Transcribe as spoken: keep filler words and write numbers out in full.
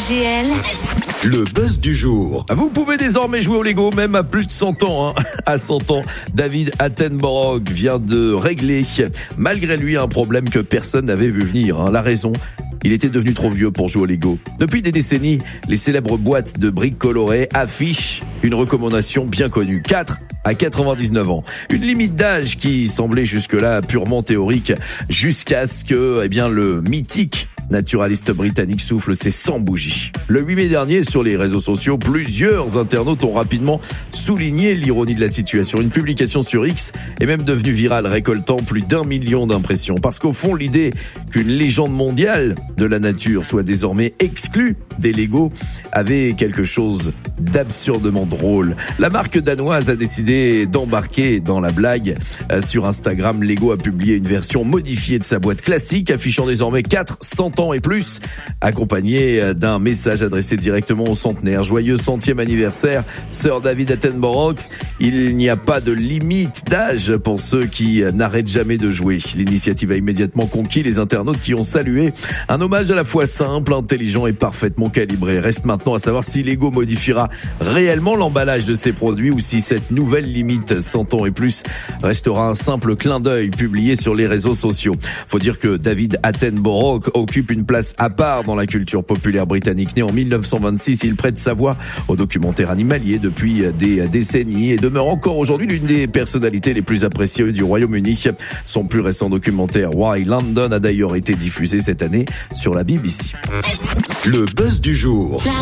G L. Le buzz du jour. Vous pouvez désormais jouer au Lego même à plus de cent ans. Hein. À cent ans, David Attenborough vient de régler, malgré lui, un problème que personne n'avait vu venir. Hein. La raison, il était devenu trop vieux pour jouer au Lego. Depuis des décennies, les célèbres boîtes de briques colorées affichent une recommandation bien connue. quatre à quatre-vingt-dix-neuf ans. Une limite d'âge qui semblait jusque-là purement théorique, jusqu'à ce que, eh bien, le mythique naturaliste britannique souffle ses cent bougies. Le huit mai dernier, sur les réseaux sociaux, plusieurs internautes ont rapidement souligné l'ironie de la situation. Une publication sur X est même devenue virale, récoltant plus d'un million d'impressions. Parce qu'au fond, l'idée qu'une légende mondiale de la nature soit désormais exclue des Lego avait quelque chose d'absurdement drôle. La marque danoise a décidé d'embarquer dans la blague. Sur Instagram, Lego a publié une version modifiée de sa boîte classique, affichant désormais quatre cents ans et plus, accompagné d'un message adressé directement au centenaire. Joyeux centième anniversaire, Sir David Attenborough. Il n'y a pas de limite d'âge pour ceux qui n'arrêtent jamais de jouer. L'initiative a immédiatement conquis les internautes qui ont salué un hommage à la fois simple, intelligent et parfaitement calibré. Reste maintenant à savoir si Lego modifiera réellement l'emballage de ses produits ou si cette nouvelle limite cent ans et plus restera un simple clin d'œil publié sur les réseaux sociaux. Faut dire que David Attenborough occupe une place à part dans la culture populaire britannique. Né en mille neuf cent vingt-six, il prête sa voix au documentaire animalier depuis des décennies et demeure encore aujourd'hui l'une des personnalités les plus appréciées du Royaume-Uni. Son plus récent documentaire Why London a d'ailleurs été diffusé cette année sur la B B C. Le buzz du jour.